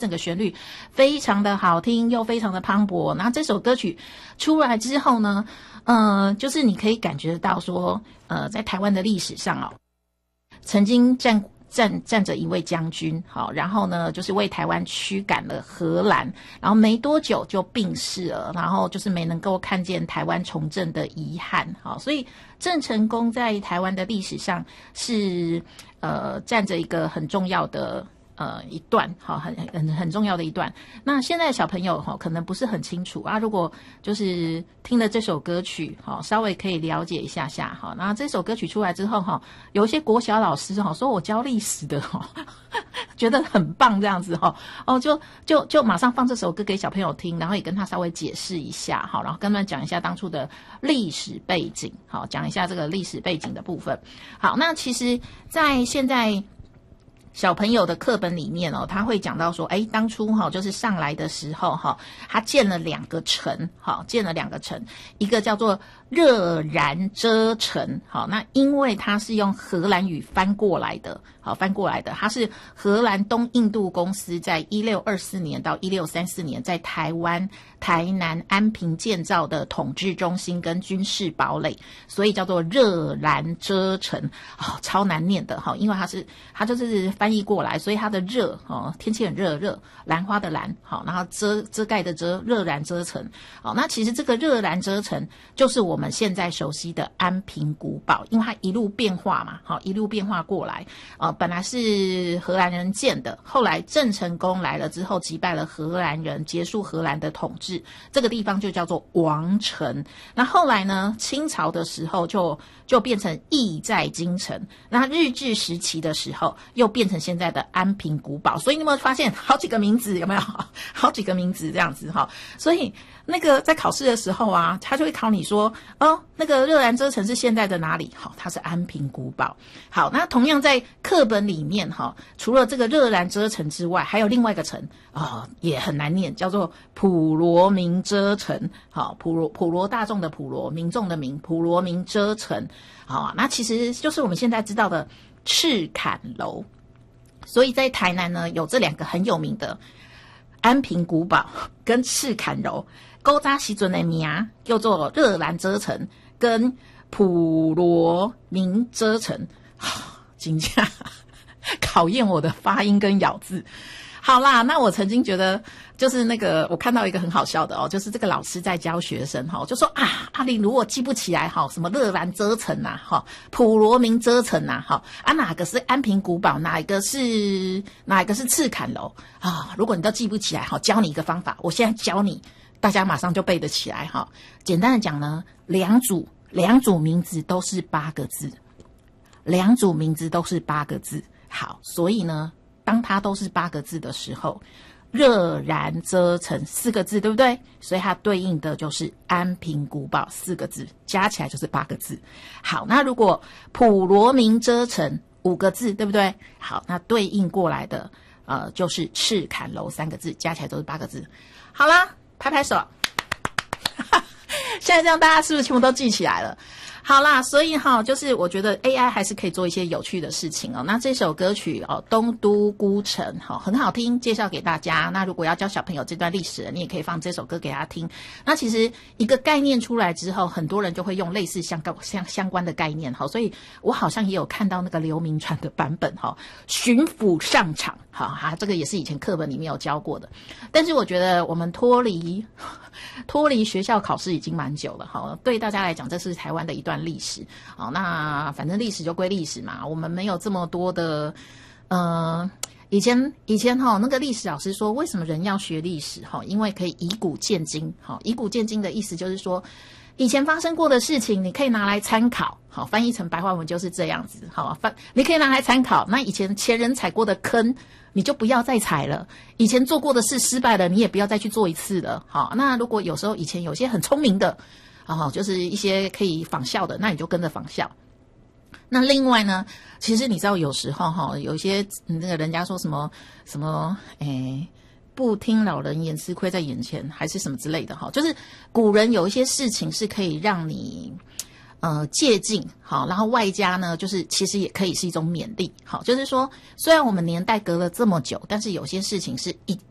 整个旋律非常的好听又非常的磅礴。然后这首歌曲出来之后呢，就是你可以感觉到说，在台湾的历史上哦，曾经站着一位将军，好，然后呢，就是为台湾驱赶了荷兰，然后没多久就病逝了，然后就是没能够看见台湾重振的遗憾，好，所以郑成功在台湾的历史上是占着一个很重要的一段，好，很重要的一段。那现在的小朋友可能不是很清楚啊，如果就是听了这首歌曲，稍微可以了解一下下，好，那这首歌曲出来之后，有一些国小老师说我教历史的觉得很棒这样子就马上放这首歌给小朋友听，然后也跟他稍微解释一下，好，然后跟他们讲一下当初的历史背景，好，讲一下这个历史背景的部分。好，那其实在现在小朋友的课本里面他会讲到说，当初就是上来的时候他建了2个城，一个叫做热兰遮城，好，那因为它是用荷兰语翻过来的，它是荷兰东印度公司在1624年到1634年在台湾台南安平建造的统治中心跟军事堡垒，所以叫做热兰遮城，超难念的，因为它就是翻译过来，所以它的热天气很热，兰花的兰，好，然后遮盖的遮，热兰遮城，好，那其实这个热兰遮城就是我们现在熟悉的安平古堡，因为它一路变化嘛，一路变化过来，本来是荷兰人建的，后来郑成功来了之后击败了荷兰人，结束荷兰的统治，这个地方就叫做王城。那后来呢，清朝的时候就变成义在京城，那日治时期的时候又变成现在的安平古堡，所以你有没有发现好几个名字，有没有好几个名字这样子，所以那个在考试的时候啊，他就会考你说，那个热兰遮城是现在的哪里？好，它是安平古堡。好，那同样在课本里面除了这个热兰遮城之外，还有另外一个城也很难念，叫做普罗民遮城。好，普罗大众的普罗，民众的民，普罗民遮城。好，那其实就是我们现在知道的赤坎楼。所以在台南呢，有这2个很有名的安平古堡跟赤坎楼，古早时阵的名叫做热兰遮城跟普罗民遮城，真的考验我的发音跟咬字。好啦，那我曾经觉得就是那个我看到一个很好笑的就是这个老师在教学生就说阿玲如果记不起来什么热兰遮城普罗民遮城哪个是安平古堡，哪一个是赤坎楼如果你都记不起来教你一个方法，我现在教你，大家马上就背得起来简单的讲呢，两组名字都是8个字，2组名字都是8个字。好，所以呢当它都是8个字的时候，热兰遮城4个字，对不对？所以它对应的就是安平古堡4个字，加起来就是8个字。好，那如果普罗民遮城5个字，对不对？好，那对应过来的就是赤坎楼3个字，加起来都是8个字。好啦，拍拍手。现在这样大家是不是全部都记起来了？好啦，所以就是我觉得 AI 还是可以做一些有趣的事情那这首歌曲东都孤城很好听，介绍给大家。那如果要教小朋友这段历史，你也可以放这首歌给他听。那其实一个概念出来之后，很多人就会用类似相关的概念所以我好像也有看到那个刘铭传的版本巡抚上场这个也是以前课本里面有教过的。但是我觉得我们脱离学校考试已经蛮久了对大家来讲这是台湾的一段历史那反正历史就归历史嘛，我们没有这么多的以前那个历史老师说为什么人要学历史因为可以以古鉴今以古鉴今的意思就是说以前发生过的事情你可以拿来参考翻译成白话文就是这样子你可以拿来参考，那以前人踩过的坑你就不要再踩了，以前做过的事失败了你也不要再去做一次了那如果有时候以前有些很聪明的就是一些可以仿效的，那你就跟着仿效。那另外呢，其实你知道有时候有一些那个人家说什么不听老人言，吃亏在眼前，还是什么之类的就是古人有一些事情是可以让你借鉴然后外加呢就是其实也可以是一种勉励就是说虽然我们年代隔了这么久，但是有些事情是